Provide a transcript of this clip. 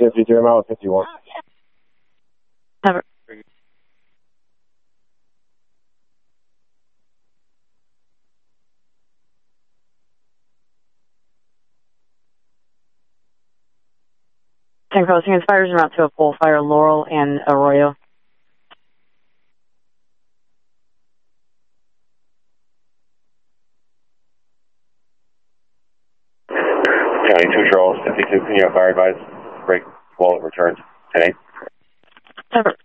53, I'm out at 51. Have it. Tank Crossing inspires en route to a full fire Laurel and Arroyo. County 2 Charles, 52, can you have fire advice? Break while it returns. 10-8. Have it.